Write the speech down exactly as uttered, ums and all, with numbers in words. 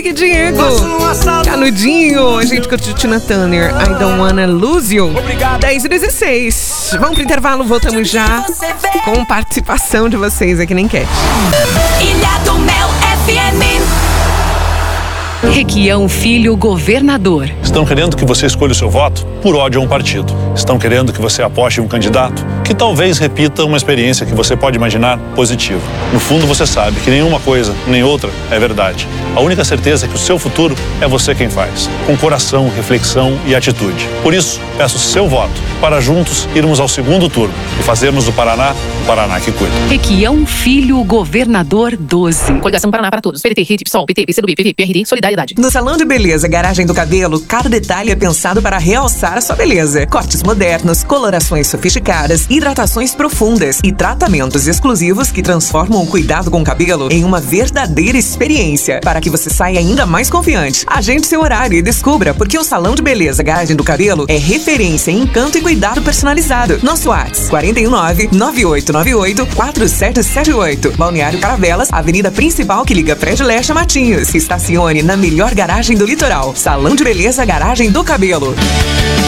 Henrique Diego, Canudinho, a gente curtiu Tina Turner, I Don't Wanna Lose You. dez e dezesseis. Vamos pro intervalo, voltamos já com participação de vocês aqui na enquete. Ilha do Mel F M. Requião Filho, governador. Estão querendo que você escolha o seu voto por ódio a um partido. Estão querendo que você aposte em um candidato que talvez repita uma experiência que você pode imaginar positiva. No fundo, você sabe que nenhuma coisa, nem outra é verdade. A única certeza é que o seu futuro é você quem faz, com coração, reflexão e atitude. Por isso, peço seu voto para juntos irmos ao segundo turno e fazermos do Paraná o Paraná que cuida. Requião Filho, governador doze. Coligação Paraná para Todos. P D T, R I T, PSOL, P T, P C do B, P V, P R D, Solidariedade. No Salão de Beleza Garagem do Cabelo, cada detalhe é pensado para realçar a sua beleza. Cortes modernos, colorações sofisticadas, hidratações profundas e tratamentos exclusivos que transformam o cuidado com o cabelo em uma verdadeira experiência. Para que você saia ainda mais confiante, agende seu horário e descubra porque o Salão de Beleza Garagem do Cabelo é referência em encanto e cuidado personalizado. Nosso WhatsApp quatro um nove, nove oito nove oito, quatro sete sete oito. Balneário Caravelas, avenida principal que liga Prédio Leste a Matinhos. Estacione na melhor garagem do litoral. Salão de Beleza Garagem do Cabelo.